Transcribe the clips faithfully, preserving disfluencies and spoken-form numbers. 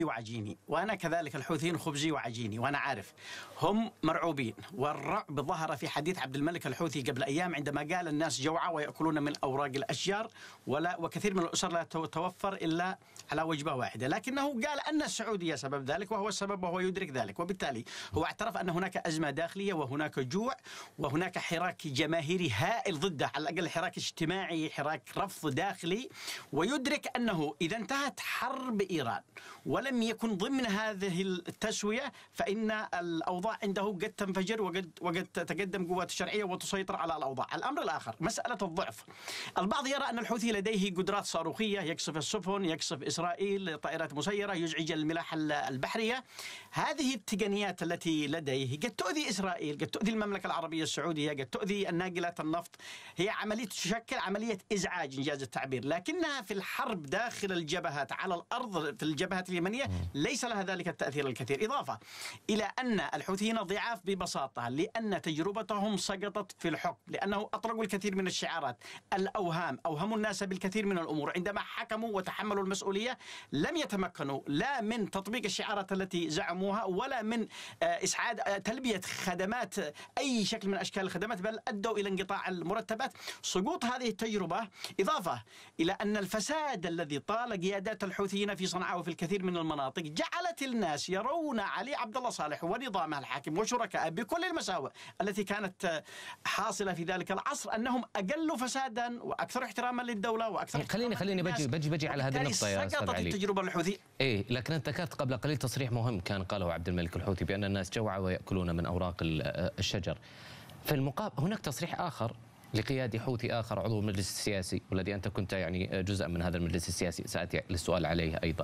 وعجيني، وأنا كذلك الحوثيين خبزي وعجيني، وأنا عارف هم مرعوبين. والرعب ظهر في حديث عبد الملك الحوثي قبل أيام عندما قال الناس جوعى ويأكلون من أوراق الأشجار، ولا وكثير من الأسر لا تتوفر إلا على وجبة واحدة، لكنه قال أن السعودية سبب ذلك، وهو السبب وهو يدرك ذلك. وبالتالي هو اعترف أن هناك أزمة داخلية وهناك جوع وهناك حراك جماهيري هائل ضده، على الأقل حراك اجتماعي، حراك رفض داخلي، ويدرك أنه إذا انتهت حرب إيران ولم يكن ضمن هذه التسوية فإن الأوضاع عنده قد تنفجر وقد وقد تتقدم قوات الشرعية وتسيطر على الأوضاع. الأمر الآخر مسألة الضعف. البعض يرى أن الحوثي لديه قدرات صاروخية، يقصف السفن، يقصف إسرائيل، طائرات مسيرة، يزعج الملاحة البحرية. هذه التقنيات التي لديه قد تؤذي إسرائيل، قد تؤذي المملكة العربية السعودية، قد تؤذي الناقلات النفط. هي عملية تشكل عملية إزعاج إنجاز التعبير، لكنها في الحرب داخل الجبهات على الأرض في الجبهات اليمنية ليس لها ذلك التأثير الكثير. إضافة إلى أن الحوثيين ضعاف ببساطة لأن تجربتهم سقطت في الحكم، لأنه أطلقوا الكثير من الشعارات، الأوهام، أوهموا الناس بالكثير من الأمور. عندما حكموا وتحملوا المسؤولية لم يتمكنوا لا من تطبيق الشعارات التي زعموها ولا من إسعاد تلبية خدمات أي شكل من أشكال الخدمات، بل أدوا إلى انقطاع المرتبات. سقوط هذه التجربة إضافة إلى أن الفساد الذي طال قيادات الحوثيين في صنعاء وفي الكثير من المناطق جعلت الناس يرون علي عبد الله صالح ونظامه الحاكم وشركائه بكل المساوئ التي كانت حاصلة في ذلك العصر أنهم أقل فسادا وأكثر احتراما للدولة وأكثر. خليني خليني بجي بجي بجي على هذه النقطة يا أستاذ علي. التجربة الحوثي. إيه، لكن أنت ذكرت قبل قليل تصريح مهم كان قاله عبد الملك الحوثي بأن الناس جوعى ويأكلون من أوراق الشجر. في المقابل هناك تصريح آخر لقيادي حوثي آخر عضو المجلس السياسي، والذي أنت كنت يعني جزءا من هذا المجلس السياسي، سأتي للسؤال عليه أيضا،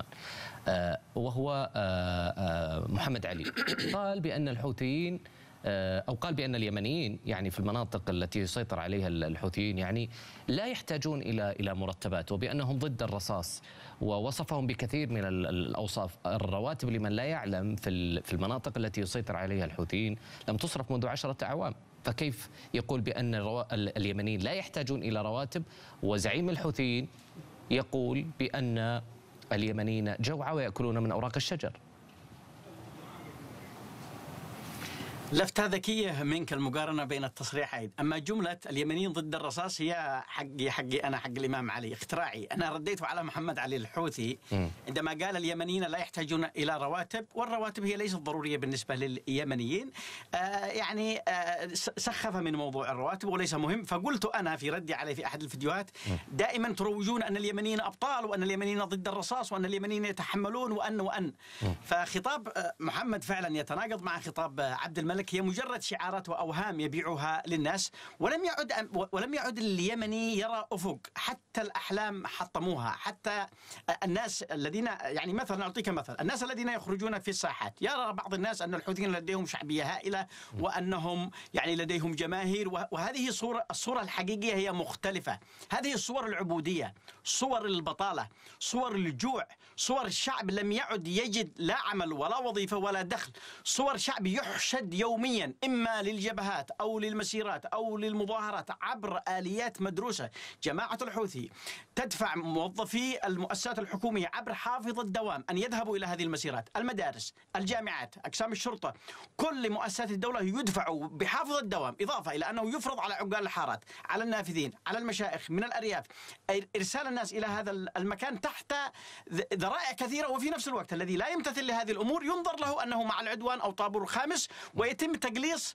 آه وهو آه آه محمد علي. قال بأن الحوثيين أو قال بأن اليمنيين يعني في المناطق التي يسيطر عليها الحوثيين يعني لا يحتاجون إلى إلى مرتبات، وبأنهم ضد الرصاص، ووصفهم بكثير من الأوصاف. الرواتب لمن لا يعلم في في المناطق التي يسيطر عليها الحوثيين لم تصرف منذ عشرة أعوام، فكيف يقول بأن اليمنيين لا يحتاجون إلى رواتب، وزعيم الحوثيين يقول بأن اليمنيين جوعى ويأكلون من أوراق الشجر؟ لفتة ذكية منك المقارنة بين التصريحين. أما جملة اليمنيين ضد الرصاص هي حقي حقي أنا حق الإمام علي، اختراعي. أنا رديته على محمد علي الحوثي عندما قال اليمنيين لا يحتاجون إلى رواتب، والرواتب هي ليست ضرورية بالنسبة لليمنيين. آه يعني آه سخف من موضوع الرواتب وليس مهم. فقلت أنا في ردي عليه في أحد الفيديوهات دائما تروجون أن اليمنيين أبطال وأن اليمنيين ضد الرصاص وأن اليمنيين يتحملون وأن وأن فخطاب محمد فعلا يتناقض مع خطاب عبد الملك. هي مجرد شعارات وأوهام يبيعها للناس، ولم يعد ولم يعد اليمني يرى أفق. حتى الأحلام حطموها، حتى الناس الذين يعني مثلا أعطيك مثل، الناس الذين يخرجون في الساحات يرى بعض الناس أن الحوثيين لديهم شعبية هائلة وأنهم يعني لديهم جماهير، وهذه صورة الصورة الحقيقية هي مختلفة. هذه الصور العبودية، صور البطالة، صور الجوع، صور الشعب لم يعد يجد لا عمل ولا وظيفة ولا دخل، صور شعب يحشد يوميا إما للجبهات أو للمسيرات أو للمظاهرات عبر آليات مدروسة. جماعة الحوثي تدفع موظفي المؤسسات الحكومية عبر حافظ الدوام أن يذهبوا إلى هذه المسيرات، المدارس، الجامعات، أقسام الشرطة، كل مؤسسات الدولة يدفعوا بحافظ الدوام، إضافة إلى أنه يفرض على عقال الحارات، على النافذين، على المشايخ من الأرياف إرسال الناس إلى هذا المكان تحت ذرائع كثيرة. وفي نفس الوقت الذي لا يمتثل لهذه الأمور ينظر له أنه مع العدوان أو طابور خامس، ويتم تقليص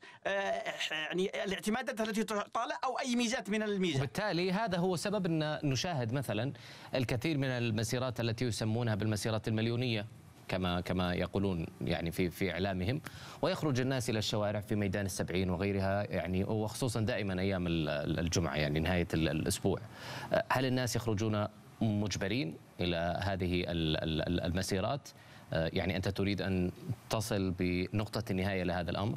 يعني الاعتمادات التي تطالع أو أي ميزات من الميزات. وبالتالي هذا هو سبب أن نشاهد مثلا الكثير من المسيرات التي يسمونها بالمسيرات المليونية كما كما يقولون يعني في في إعلامهم، ويخرج الناس إلى الشوارع في ميدان السبعين وغيرها يعني، وخصوصا دائما أيام الجمعة يعني نهاية الأسبوع. هل الناس يخرجون مجبرين إلى هذه المسيرات؟ يعني أنت تريد أن تصل بنقطة النهاية لهذا الأمر؟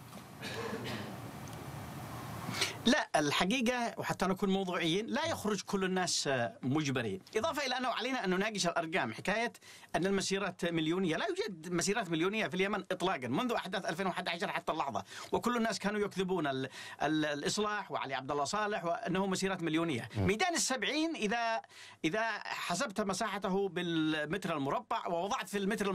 لا، الحقيقة وحتى نكون موضوعيين لا يخرج كل الناس مجبرين، إضافة إلى أنه علينا أن نناقش الأرقام. حكاية أن المسيرات مليونية، لا يوجد مسيرات مليونية في اليمن إطلاقا منذ أحداث ألفين وأحد عشر حتى اللحظة، وكل الناس كانوا يكذبون ال ال الإصلاح وعلي عبد الله صالح وأنه مسيرات مليونية. ميدان السبعين إذا إذا حسبت مساحته بالمتر المربع ووضعت في المتر